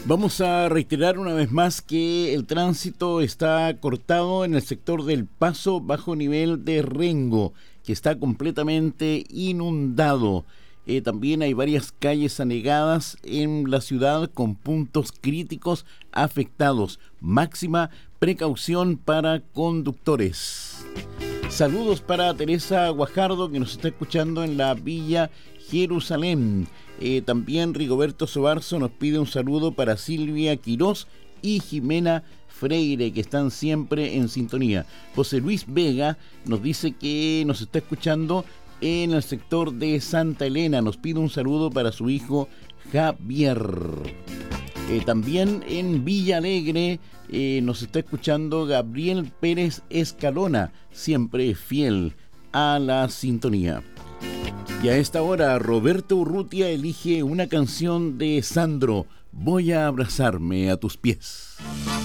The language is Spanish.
Vamos a reiterar una vez más que el tránsito está cortado en el sector del Paso bajo nivel de Rengo, que está completamente inundado. También hay varias calles anegadas en la ciudad con puntos críticos afectados. Máxima precaución para conductores. Saludos para Teresa Guajardo, que nos está escuchando en la Villa Jerusalén. También Rigoberto Sobarzo nos pide un saludo para Silvia Quirós y Jimena Freire, que están siempre en sintonía. José Luis Vega nos dice que nos está escuchando en el sector de Santa Elena. Nos pide un saludo para su hijo Javier. También en Villa Alegre nos está escuchando Gabriel Pérez Escalona, siempre fiel a la sintonía. Y a esta hora Roberto Urrutia elige una canción de Sandro, Voy a abrazarme a tus pies.